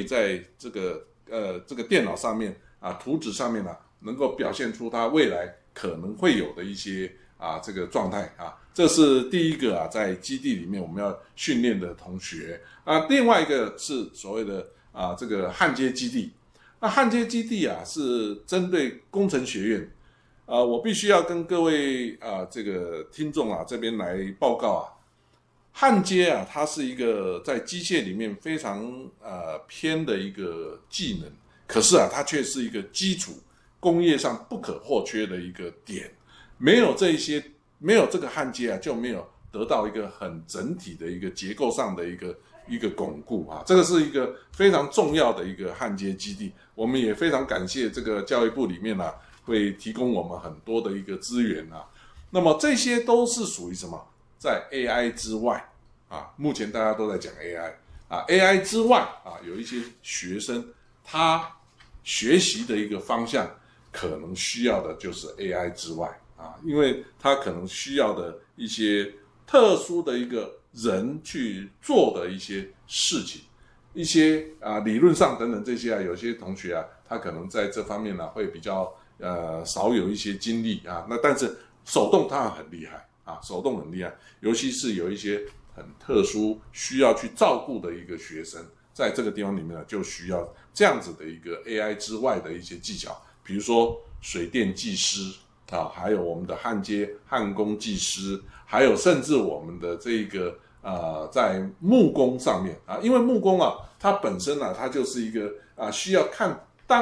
在这个电脑上面图纸上面能够表现出它未来可能会有的一些这个状态这是第一个在基地里面我们要训练的同学另外一个是所谓的这个焊接基地。那焊接基地是针对工程学院我必须要跟各位这个听众这边来报告焊接它是一个在机械里面非常偏的一个技能，可是它却是一个基础工业上不可或缺的一个点。没有这个焊接就没有得到一个很整体的一个结构上的一个巩固这个是一个非常重要的一个焊接基地。我们也非常感谢这个教育部里面会提供我们很多的一个资源那么这些都是属于什么？在 AI 之外目前大家都在讲 AI之外有一些学生他学习的一个方向可能需要的就是 AI 之外因为他可能需要的一些特殊的一个人去做的一些事情，一些理论上等等这些有些同学他可能在这方面会比较少有一些经历那但是手动他很厉害手动很厉害，尤其是有一些很特殊需要去照顾的一个学生，在这个地方里面就需要这样子的一个 AI 之外的一些技巧，比如说水电技师还有我们的焊接焊工技师，还有甚至我们的这个在木工上面因为木工它本身它就是一个需要看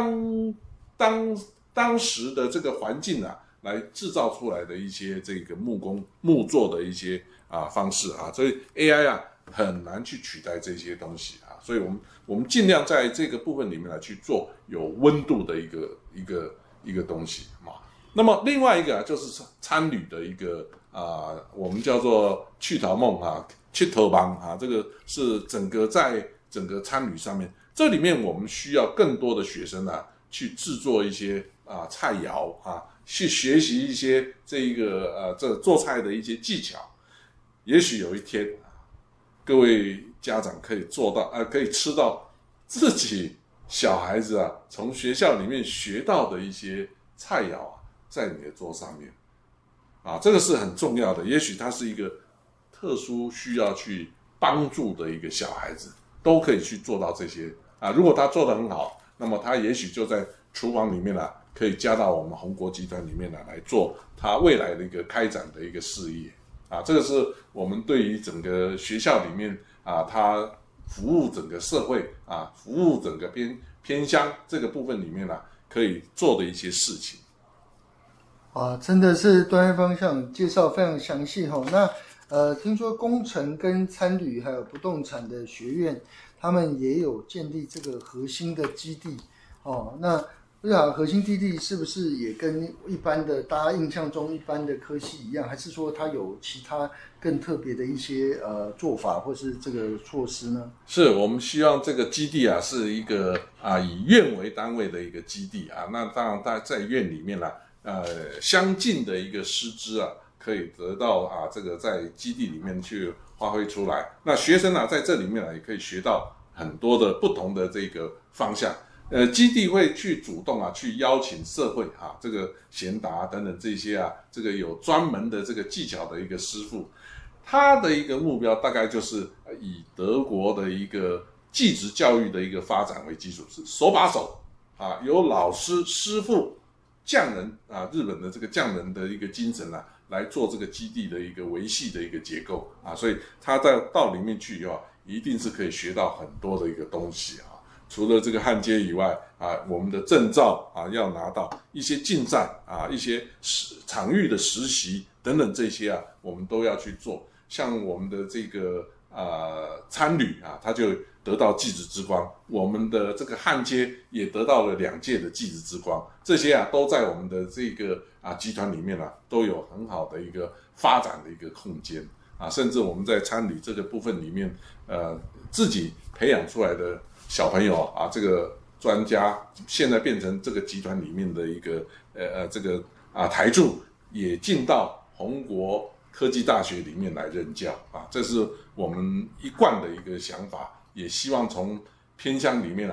当时的这个环境来制造出来的一些这个木作的一些方式所以 AI 很难去取代这些东西所以我们尽量在这个部分里面去做有温度的一个东西那么另外一个就是参旅的一个我们叫做趣逃梦去头帮这个是在整个参旅上面，这里面我们需要更多的学生去制作一些菜肴去学习一些这做菜的一些技巧。也许有一天各位家长可以做到可以吃到自己小孩子从学校里面学到的一些菜肴在你的桌上面这个是很重要的。也许他是一个特殊需要去帮助的一个小孩子，都可以去做到这些如果他做得很好，那么他也许就在厨房里面可以加到我们宏国集团里面来做他未来的一个开展的一个事业这个是我们对于整个学校里面他服务整个社会服务整个偏乡这个部分里面可以做的一些事情真的是端方向介绍非常详细那听说工程跟参旅还有不动产的学院，他们也有建立这个核心的基地那不知道核心基地是不是也跟一般的大家印象中一般的科系一样，还是说它有其他更特别的一些做法或是这个措施呢？ 是我们希望这个基地是一个以院为单位的一个基地那当然在院里面相近的一个师资可以得到这个在基地里面去发挥出来。那学生在这里面也可以学到很多的不同的这个方向。基地会去主动去邀请社会这个贤达等等这些这个有专门的这个技巧的一个师傅，他的一个目标大概就是以德国的一个技职教育的一个发展为基础，是手把手由老师师傅匠人日本的这个匠人的一个精神来做这个基地的一个维系的一个结构所以他到里面去以后一定是可以学到很多的一个东西除了这个焊接以外我们的证照要拿到一些竞赛一些场域的实习等等这些我们都要去做。像我们的这个参旅他就得到技职之光，我们的这个焊接也得到了2届的技职之光，这些都在我们的这个集团里面都有很好的一个发展的一个空间甚至我们在参旅这个部分里面自己培养出来的小朋友这个专家现在变成这个集团里面的一个这个台柱，也进到宏国科技大学里面来任教这是我们一贯的一个想法，也希望从偏乡里面